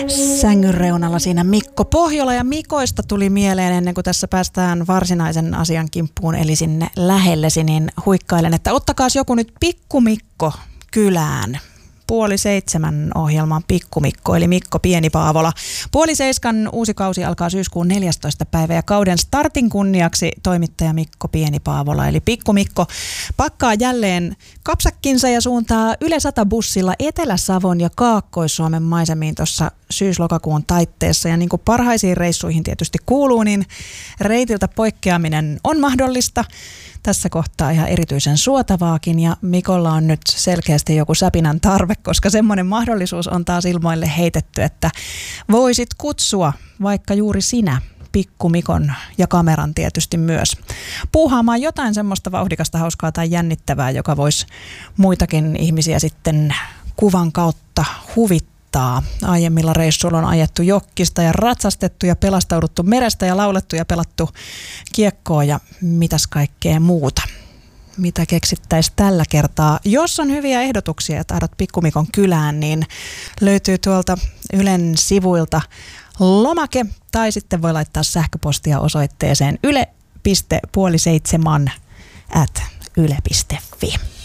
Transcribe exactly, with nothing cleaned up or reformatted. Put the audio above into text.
Sängyn reunalla siinä Mikko Pohjola, ja Mikoista tuli mieleen ennen kuin tässä päästään varsinaisen asian kimppuun, eli sinne lähellesi, niin huikkailen, että ottakaas joku nyt Pikku-Mikko kylään. Puoli seitsemän ohjelman Pikku-Mikko, eli Mikko Pieni-Paavola. Puoli seiskan uusi kausi alkaa syyskuun neljästoista päivä, ja kauden startin kunniaksi toimittaja Mikko Pieni-Paavola, eli Pikku-Mikko, pakkaa jälleen kapsakkinsa ja suuntaa Yle sata bussilla Etelä-Savon ja Kaakkois-Suomen maisemiin tuossa syys-lokakuun taitteessa. Ja niin kuin parhaisiin reissuihin tietysti kuuluu, niin reitiltä poikkeaminen on mahdollista. Tässä kohtaa ihan erityisen suotavaakin, ja Mikolla on nyt selkeästi joku säpinän tarve, koska semmoinen mahdollisuus on taas ilmoille heitetty, että voisit kutsua vaikka juuri sinä Pikku-Mikon ja kameran tietysti myös puuhaamaan jotain semmoista vauhdikasta, hauskaa tai jännittävää, joka voisi muitakin ihmisiä sitten kuvan kautta huvittaa. Aiemmilla reissuilla on ajettu jokkista ja ratsastettu ja pelastauduttu merestä ja laulettu ja pelattu kiekkoa ja mitäs kaikkea muuta. Mitä keksittäisiin tällä kertaa? Jos on hyviä ehdotuksia ja tahdot Pikku-Mikon kylään, niin löytyy tuolta Ylen sivuilta lomake, tai sitten voi laittaa sähköpostia osoitteeseen yle piste puoli seitsemän at yle piste fi.